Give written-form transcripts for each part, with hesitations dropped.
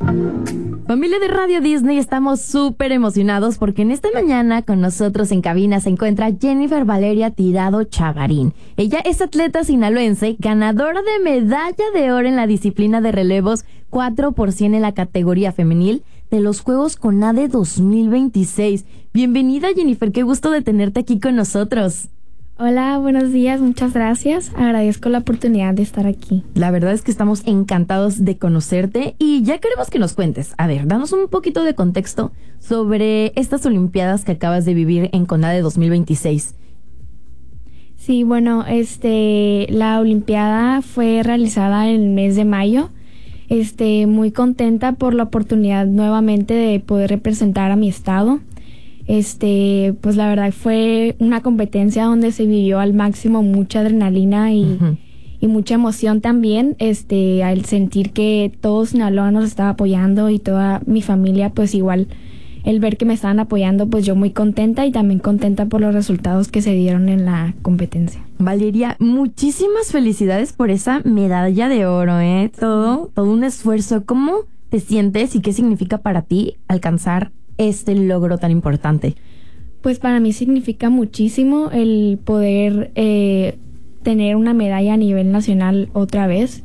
Familia de Radio Disney, estamos súper emocionados porque en esta mañana con nosotros en cabina se encuentra Jennifer Valeria Tirado Chavarín. Ella es atleta sinaloense, ganadora de medalla de oro en la disciplina de relevos 4x100 en la categoría femenil de los Juegos CONADE 2026. Bienvenida, Jennifer, qué gusto de tenerte aquí con nosotros. Hola, buenos días, muchas gracias. Agradezco la oportunidad de estar aquí. La verdad es que estamos encantados de conocerte y ya queremos que nos cuentes. A ver, danos un poquito de contexto sobre estas Olimpiadas que acabas de vivir en CONADE 2026. Sí, bueno, la Olimpiada fue realizada en el mes de mayo. Muy contenta por la oportunidad nuevamente de poder representar a mi estado. Pues la verdad fue una competencia donde se vivió al máximo mucha adrenalina y mucha emoción también, al sentir que todo Sinaloa nos estaba apoyando y toda mi familia, pues igual, el ver que me estaban apoyando, pues yo muy contenta y también contenta por los resultados que se dieron en la competencia. Valeria, muchísimas felicidades por esa medalla de oro, todo un esfuerzo. ¿Cómo te sientes y qué significa para ti alcanzar este logro tan importante? Pues para mí significa muchísimo el poder tener una medalla a nivel nacional otra vez.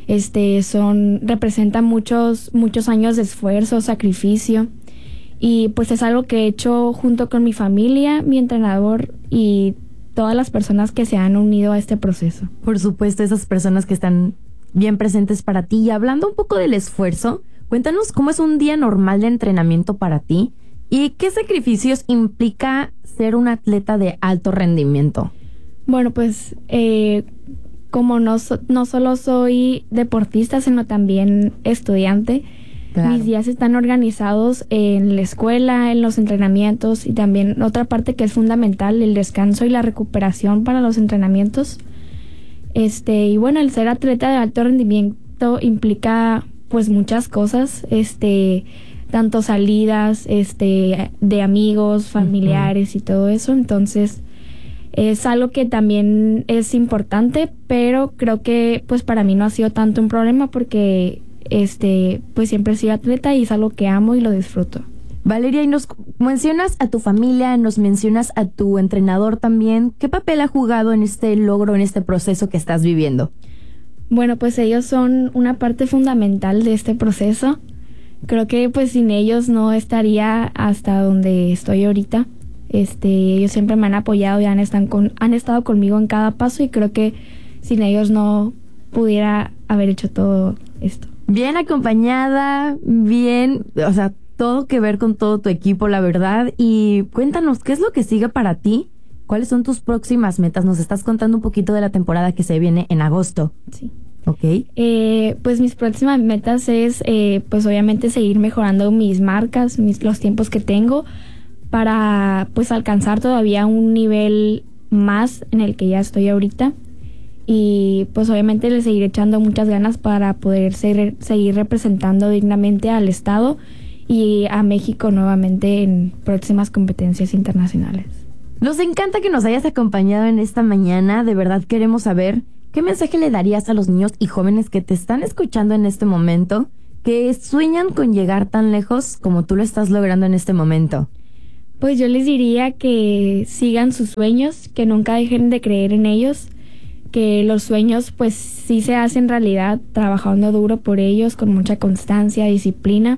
Representa muchos años de esfuerzo, sacrificio, y pues es algo que he hecho junto con mi familia, mi entrenador y todas las personas que se han unido a este proceso. Por supuesto, esas personas que están bien presentes para ti. Y hablando un poco del esfuerzo, cuéntanos cómo es un día normal de entrenamiento para ti y qué sacrificios implica ser un atleta de alto rendimiento. Bueno, pues como no solo soy deportista, sino también estudiante, claro. Mis días están organizados en la escuela, en los entrenamientos y también otra parte que es fundamental, el descanso y la recuperación para los entrenamientos. Y bueno, el ser atleta de alto rendimiento implica pues muchas cosas, tanto salidas, de amigos, familiares y todo eso. Entonces, es algo que también es importante, pero creo que pues para mí no ha sido tanto un problema porque pues siempre he sido atleta y es algo que amo y lo disfruto. Valeria, y nos mencionas a tu familia, nos mencionas a tu entrenador también. ¿Qué papel ha jugado en este logro, en este proceso que estás viviendo? Bueno, pues ellos son una parte fundamental de este proceso. Creo que pues sin ellos no estaría hasta donde estoy ahorita. Ellos siempre me han apoyado y han estado conmigo en cada paso y creo que sin ellos no pudiera haber hecho todo esto. Bien acompañada, bien, o sea, todo que ver con todo tu equipo, la verdad. Y cuéntanos, ¿qué es lo que sigue para ti? ¿Cuáles son tus próximas metas? Nos estás contando un poquito de la temporada que se viene en agosto. Sí. Ok. Pues mis próximas metas es, pues obviamente seguir mejorando mis marcas, los tiempos que tengo para pues alcanzar todavía un nivel más en el que ya estoy ahorita. Y pues obviamente le seguiré echando muchas ganas para poder seguir representando dignamente al estado y a México nuevamente en próximas competencias internacionales. Nos encanta que nos hayas acompañado en esta mañana. De verdad queremos saber qué mensaje le darías a los niños y jóvenes que te están escuchando en este momento, que sueñan con llegar tan lejos como tú lo estás logrando en este momento. Pues yo les diría que sigan sus sueños, que nunca dejen de creer en ellos, que los sueños pues sí se hacen realidad trabajando duro por ellos, con mucha constancia, disciplina,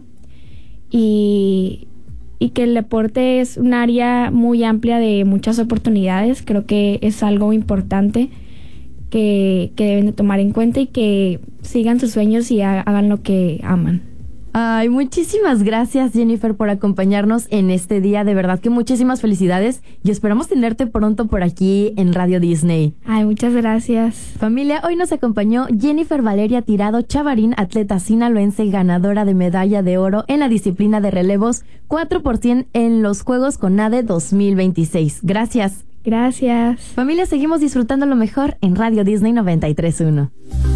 y que el deporte es un área muy amplia de muchas oportunidades. Creo que es algo importante que deben de tomar en cuenta y que sigan sus sueños y hagan lo que aman. Ay, muchísimas gracias, Jennifer, por acompañarnos en este día. De verdad que muchísimas felicidades y esperamos tenerte pronto por aquí en Radio Disney. Ay, muchas gracias. Familia, hoy nos acompañó Jennifer Valeria Tirado Chavarín, atleta sinaloense, ganadora de medalla de oro en la disciplina de relevos 4x100 en los Juegos CONADE 2026. Gracias. Gracias. Familia, seguimos disfrutando lo mejor en Radio Disney 93.1.